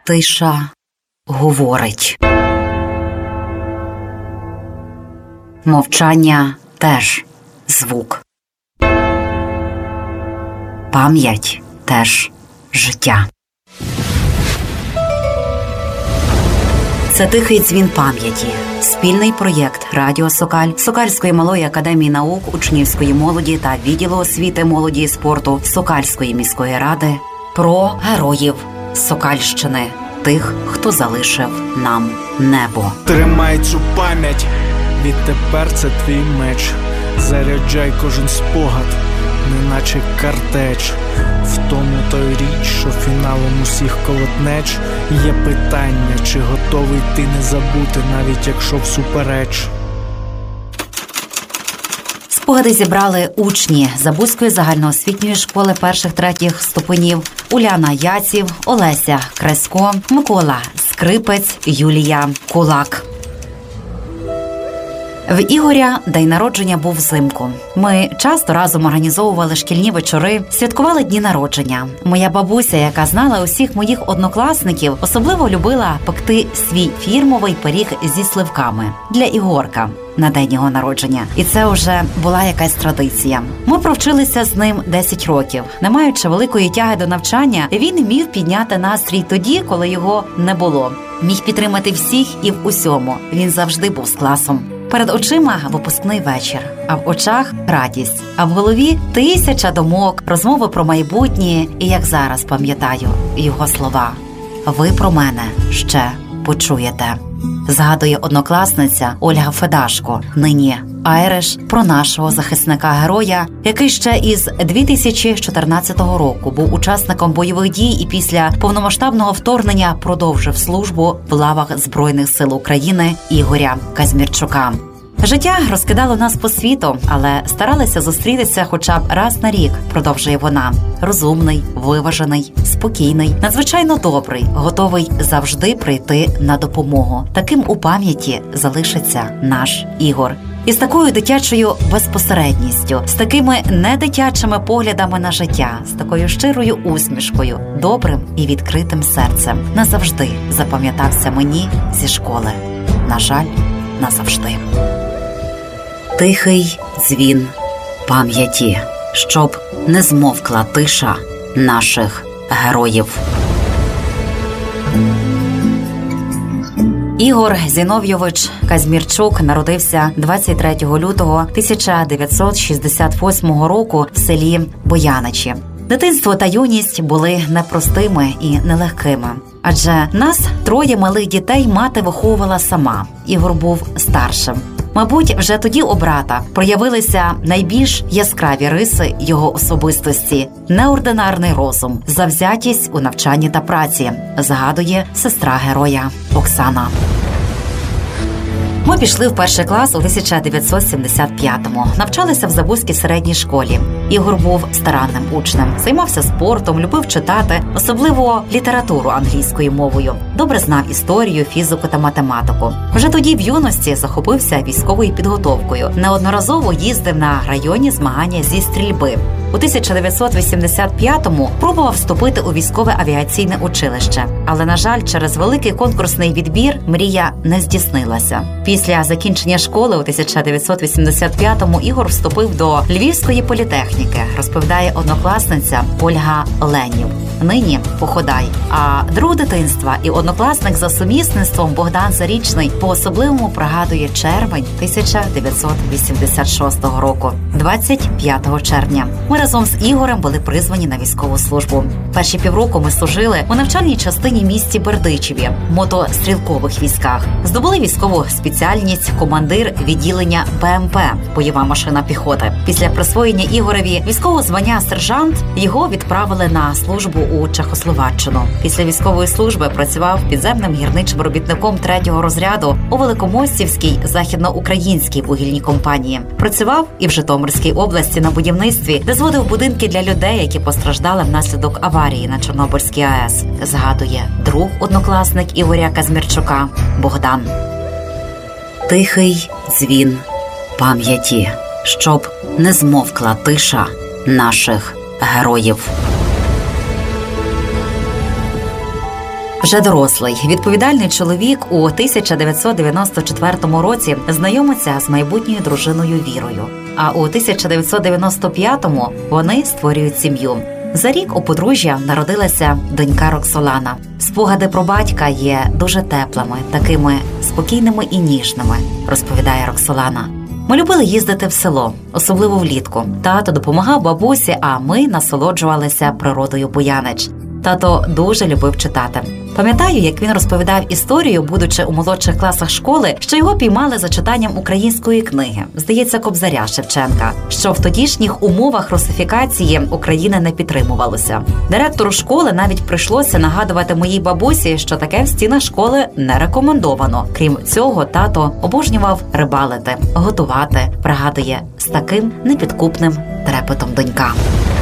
Тиша говорить. Мовчання теж звук. Пам'ять теж життя. Це тихий дзвін пам'яті. Спільний проєкт Радіо Сокаль, Сокальської малої академії наук, учнівської молоді та відділу освіти, молоді і спорту Сокальської міської ради про героїв Сокальщини, тих, хто залишив нам небо. Тримай цю пам'ять, відтепер це твій меч. Заряджай кожен спогад, неначе картеч. В тому той річ, що фіналом усіх колотнеч. Є питання, чи готовий ти не забути, навіть якщо всупереч. Спогади зібрали учні Забузької загальноосвітньої школи перших-третіх ступенів Уляна Яців, Олеся Красько, Микола Скрипець, Юлія Кулак. В Ігоря день народження був взимку. Ми часто разом організовували шкільні вечори, святкували дні народження. Моя бабуся, яка знала усіх моїх однокласників, особливо любила пекти свій фірмовий пиріг зі сливками для Ігорка на день його народження. І це вже була якась традиція. Ми провчилися з ним 10 років. Не маючи великої тяги до навчання, він вмів підняти настрій тоді, коли його не було. Міг підтримати всіх і в усьому. Він завжди був з класом. Перед очима випускний вечір, а в очах радість, а в голові 1000 думок, розмови про майбутнє і, як зараз пам'ятаю, його слова. «Ви про мене ще почуєте», згадує однокласниця Ольга Федашко, нині Айриш, про нашого захисника-героя, який ще із 2014 року був учасником бойових дій і після повномасштабного вторгнення продовжив службу в лавах Збройних сил України Ігоря Казмірчука. Життя розкидало нас по світу, але старалися зустрітися хоча б раз на рік, продовжує вона. Розумний, виважений, спокійний, надзвичайно добрий, готовий завжди прийти на допомогу. Таким у пам'яті залишиться наш Ігор. І з такою дитячою безпосередністю, з такими недитячими поглядами на життя, з такою щирою усмішкою, добрим і відкритим серцем назавжди запам'ятався мені зі школи. На жаль, назавжди. Тихий дзвін пам'яті, щоб не змовкла тиша наших героїв. Ігор Зіновійович Казмірчук народився 23 лютого 1968 року в селі Бояничі. Дитинство та юність були непростими і нелегкими. Адже нас 3 малих дітей мати виховувала сама. Ігор був старшим. Мабуть, вже тоді у брата проявилися найбільш яскраві риси його особистості – неординарний розум, завзятість у навчанні та праці, згадує сестра героя Оксана. Ми пішли в перший клас у 1975-му. Навчалися в Забузькій середній школі. Ігор був старанним учнем, займався спортом, любив читати, особливо літературу англійською мовою. Добре знав історію, фізику та математику. Вже тоді в юності захопився військовою підготовкою. Неодноразово їздив на районні змагання зі стрільби. У 1985-му пробував вступити у військове авіаційне училище. Але, на жаль, через великий конкурсний відбір мрія не здійснилася. Після закінчення школи у 1985-му Ігор вступив до Львівської політехніки, розповідає однокласниця Ольга Ленів. Нині Походай. А друг дитинства і однокласник за сумісництвом Богдан Зарічний по-особливому пригадує червень 1986 року, 25 червня. Ми разом з Ігорем були призвані на військову службу. Перші півроку ми служили у навчальній частині місті Бердичеві, мотострілкових військах. Здобули військову спеціальність командир відділення БМП – бойова машина піхоти. Після присвоєння Ігореві військового звання сержант його відправили на службу у Чехословаччину. Після військової служби працював підземним гірничим робітником 3-го розряду у Великомостівській західноукраїнській вугільній компанії. Працював і в Житомирській області на будівництві, де зводив будинки для людей, які постраждали внаслідок аварії на Чорнобильській АЕС, згадує друг-однокласник Ігоря Казмірчука Богдан. Тихий дзвін пам'яті, щоб не змовкла тиша наших героїв. Вже дорослий, відповідальний чоловік у 1994 році знайомиться з майбутньою дружиною Вірою. А у 1995-му вони створюють сім'ю. За рік у подружжя народилася донька Роксолана. Спогади про батька є дуже теплими, такими спокійними і ніжними, розповідає Роксолана. Ми любили їздити в село, особливо влітку. Тато допомагав бабусі, а ми насолоджувалися природою Буянич. Тато дуже любив читати. Пам'ятаю, як він розповідав історію, будучи у молодших класах школи, що його піймали за читанням української книги, здається, Кобзаря Шевченка, що в тодішніх умовах русифікації України не підтримувалося. Директору школи навіть прийшлося нагадувати моїй бабусі, що таке в стінах школи не рекомендовано. Крім цього, тато обожнював рибалити, готувати, пригадує з таким непідкупним трепетом донька.